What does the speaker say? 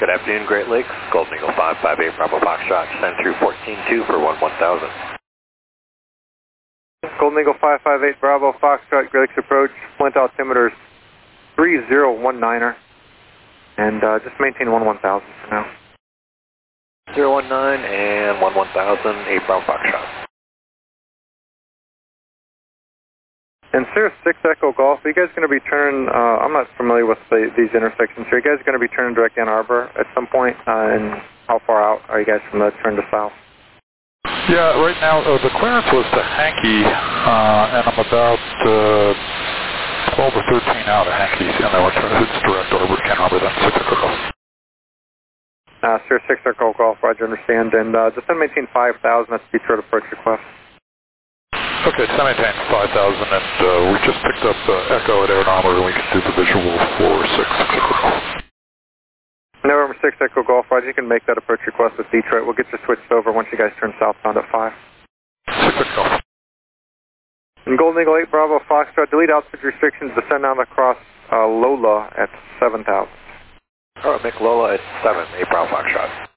Good afternoon, Great Lakes. Golden Eagle 558 Bravo Foxtrot. Send through 14-2 for 1000. Golden Eagle 558 Bravo Foxtrot, Great Lakes approach. Flint altimeter is 3019er. And just maintain 1000 for now. 019 and 1000, 8 Bravo Foxtrot. And Sierra 6 Echo Golf, are you guys going to be turning, I'm not familiar with these intersections here, are you guys going to be turning direct Ann Arbor at some point? And how far out are you guys from the turn to south? Yeah, right now the clearance was to Hankey, and I'm about 12 or 13 out of Hankey, and then we're trying to hit direct over to Ann Arbor, then 6 Echo Golf. Sierra 6 Echo Golf, Roger, understand, and just maintain 5000, that's Detroit approach request. Okay, semi-tank 5,000, and we just picked up Echo at Ann Arbor, and we can do the visual for 6 Echo Golf. November 6 Echo Golf, Roger, you can make that approach request with Detroit. We'll get you switched over once you guys turn southbound at 5. 6 Echo Golf. And Golden Eagle 8 Bravo Foxtrot, delete altitude restrictions, descend down across Lola at 7,000. Alright, make Lola at 7, 8 Bravo Foxtrot.